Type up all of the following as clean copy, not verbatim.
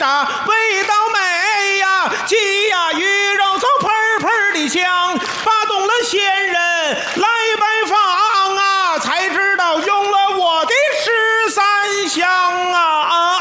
炸，味道美呀，鸡呀鱼肉都喷喷的香，发动了仙人来拜访啊，才知道用了我的13香啊！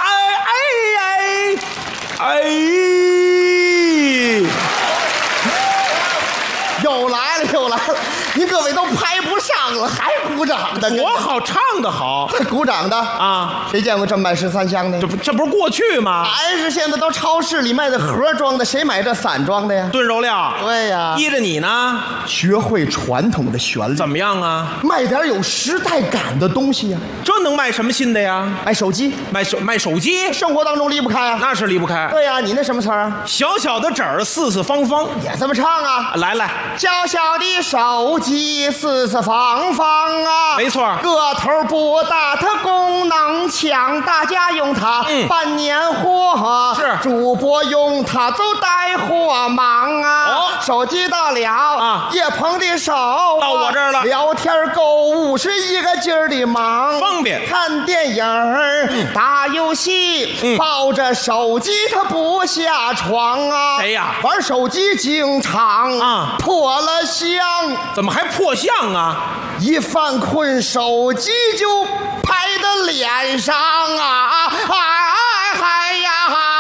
又来了，您各位都排不上了，还鼓掌的？ 我好唱得好鼓掌的啊！ 谁见过这么卖13香的？ 这不是过去吗？ 还是现在都超市里卖的盒装的，谁买这散装的呀？ 炖肉料。 对呀， 依着你呢， 学会传统的旋律， 怎么样啊？ 卖点有时代感的东西呀。 这能卖什么新的呀？ 卖手机， 卖手机， 生活当中离不开啊。 那是离不开。 对呀，你那什么词儿啊？ 小小的纸儿，四四方方， 也这么唱啊？ 来， 小小的手机，四四方方啊， 没错， 个头不大，它功能强，大家用它办年货， 是主播用它走带货忙啊。手机到了啊，叶鹏的手到我这儿了， 聊天购物是一个劲儿的忙， 方便看电影打游戏，抱着手机他不下床啊。 谁呀？ 玩手机经常破了相， 怎么还破相啊？ 一犯困手机就拍到脸上啊！哎呀！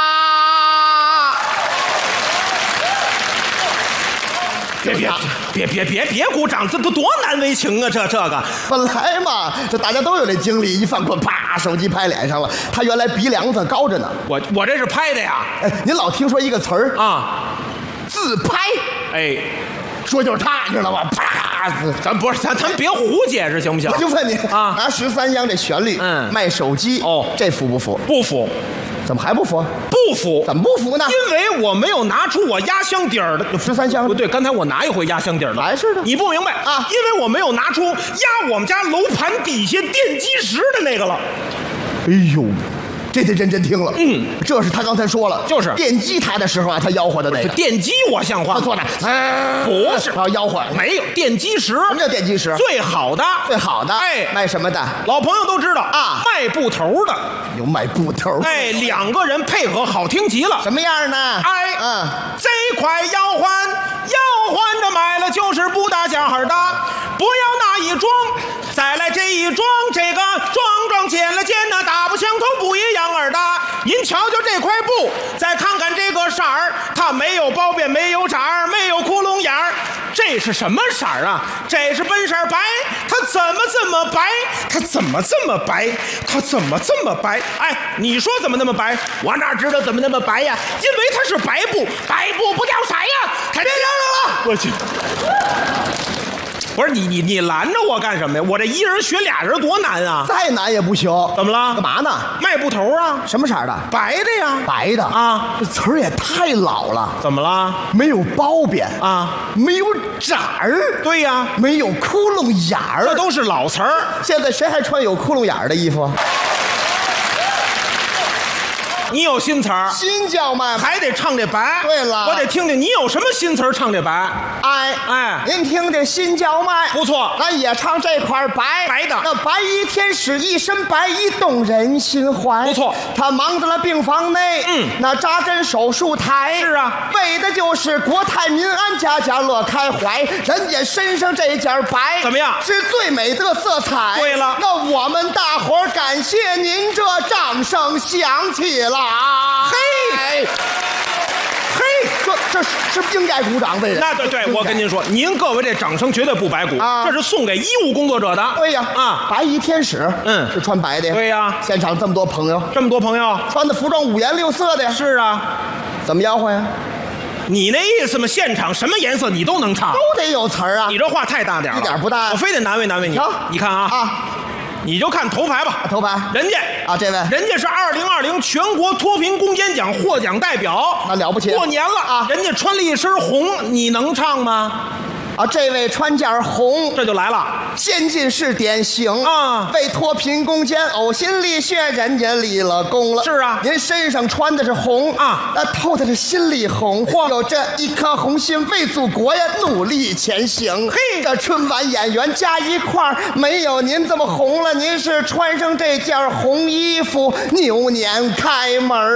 别鼓掌，这多难为情啊！这个本来嘛，这大家都有这经历，一犯困啪，手机拍脸上了。他原来鼻梁子高着呢。 我这是拍的呀。 哎，您老听说一个词儿啊， 自拍。 哎， 说就是他，你知道吗？啪！ 咱别胡解释行不行？ 我就问你啊， 拿13香这旋律，卖手机这服不服？ 不服。 怎么还不服？ 不服。 怎么不服呢？ 因为我没有拿出我压箱底儿的 13香。 不对，刚才我拿一回压箱底儿的， 还是的。 你不明白啊？因为我没有拿出压我们家楼盘底下电击石的那个了。 哎呦，这得认真听了。这是他刚才说了， 就是电击他的时候啊，他吆喝的那个。 电击我像话？ 他做的不是， 他吆喝没有电击石。 什么叫电击石？ 最好的， 哎，卖什么的？ 老朋友都知道啊，卖布头的。 有卖布头。 哎，两个人配合好听极了。 什么样呢？ 哎，这块要换着买了就是不大价儿的，不要那一装，再来这一装，这个装尖了尖呢，大不相同不一样儿的。您瞧瞧这块布，再看看这个色儿，它没有包边，没有褶儿，没有窟窿眼儿。这是什么色儿啊？这是本色白。它怎么这么白？它怎么这么白？它怎么这么白？哎，你说怎么那么白？我哪知道怎么那么白呀？因为它是白布，白布不掉色呀。看这了，我去。不是你拦着我干什么呀？我这一人学俩人多难啊！ 再难也不行。 怎么了？ 干嘛呢？ 卖布头啊？ 什么色的？ 白的呀。 白的啊？ 这词儿也太老了。 怎么了？ 没有包边啊， 没有褶儿。 对呀， 没有窟窿眼儿。 这都是老词儿。 现在谁还穿有窟窿眼儿的衣服？ 你有新词儿， 新叫卖还得唱这白。 对了， 我得听听你有什么新词儿唱这白。 哎，您听听新叫卖， 不错， 咱也唱这块白的。那白衣天使一身白衣动人心怀， 不错。 他忙在了病房内，那扎针手术台， 是啊， 为的就是国泰民安，家家乐开怀。人家身上这件白怎么样？ 是最美的色彩。 对了， 那我们大伙儿感谢您，这掌声响起了。嘿，这是不是应该鼓掌的人？ 那对，我跟您说，您各位这掌声绝对不白鼓，这是送给医务工作者的。 对呀，白衣天使，是穿白的。 对呀， 现场这么多朋友，穿的服装五颜六色的呀。 是啊， 怎么吆喝呀？ 你那意思嘛？现场什么颜色你都能唱， 都得有词儿啊。 你这话太大点了， 一点不大， 我非得难为你。你看啊。你就看头牌吧， 头牌， 人家这位， 人家是2020全国脱贫攻坚奖获奖代表， 那了不起。 过年了人家穿了一身红，你能唱吗？ 这位穿件红， 这就来了， 先进是典型啊！ 为脱贫攻坚呕心沥血，人家立了功了。 是啊， 您身上穿的是红啊， 那透的是心里红，有这一颗红心为祖国呀努力前行。 嘿， 这春晚演员加一块儿，没有您这么红了。您是穿上这件红衣服，牛年开门。